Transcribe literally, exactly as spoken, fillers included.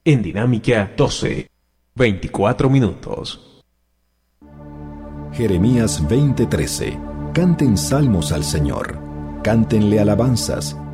en Dinámica doce, veinticuatro minutos. Jeremías veinte trece. Canten salmos al Señor, cántenle alabanzas,